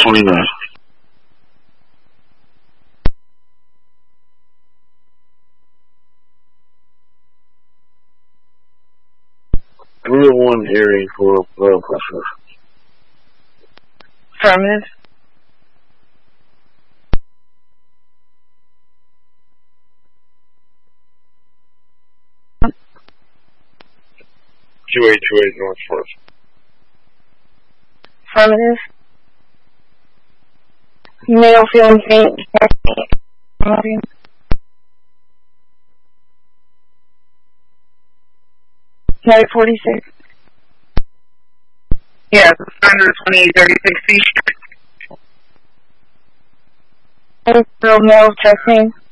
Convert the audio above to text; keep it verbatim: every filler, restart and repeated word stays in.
twenty-nine. three oh one area for blood pressure. Affirmative. two eight two eight North Fourth. Affirmative. Male feeling faint. Nine forty-six. Yes, under twenty-eight thirty-six C. Male chest pain.